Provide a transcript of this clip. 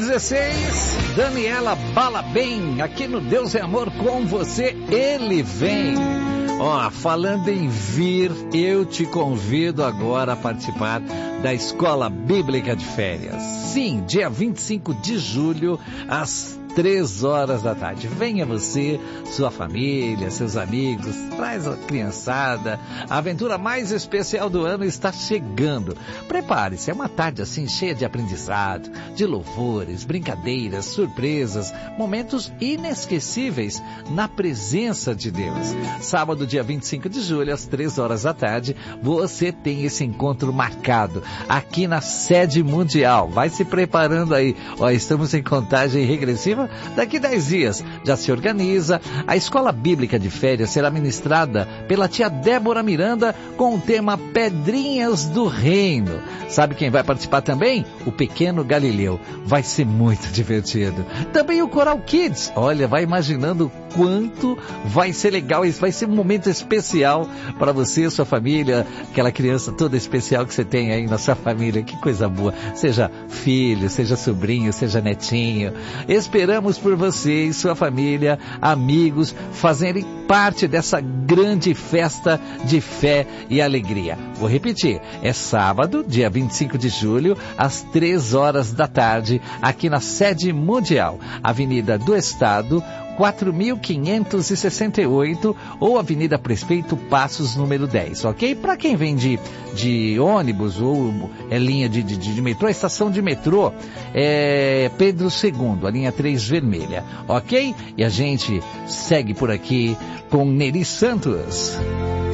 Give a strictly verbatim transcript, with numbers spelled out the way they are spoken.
dezesseis, Daniela Balabem, aqui no Deus é Amor com você, Ele vem. Ó, falando em vir, eu te convido agora a participar da Escola Bíblica de Férias. Sim, dia vinte e cinco de julho, às três horas da tarde. Venha você, sua família, seus amigos, traz a criançada. A aventura mais especial do ano está chegando. Prepare-se, é uma tarde assim cheia de aprendizado, de louvores, brincadeiras, surpresas, momentos inesquecíveis na presença de Deus. Sábado, dia vinte e cinco de julho, às três horas da tarde, você tem esse encontro marcado aqui na sede mundial. Vai se preparando aí. Ó, estamos em contagem regressiva. Daqui dez dias já se organiza. A Escola Bíblica de Férias será ministrada pela tia Débora Miranda com o tema Pedrinhas do Reino. Sabe quem vai participar também? O Pequeno Galileu. Vai ser muito divertido. Também o Coral Kids. Olha, vai imaginando o quanto vai ser legal. Isso vai ser um momento especial para você, sua família, aquela criança toda especial que você tem aí na sua família. Que coisa boa. Seja filho, seja sobrinho, seja netinho. Esperamos por você e sua família, amigos, fazerem parte dessa grande festa de fé e alegria. Vou repetir, é sábado, dia vinte e cinco de julho, às três horas da tarde, aqui na sede mundial, Avenida do Estado, quatro mil quinhentos e sessenta e oito, ou Avenida Prefeito Passos, número dez, ok? Para quem vem de, de ônibus ou é linha de, de, de metrô, a estação de metrô é Pedro segundo, a linha três vermelha, ok? E a gente segue por aqui com Neri Santos.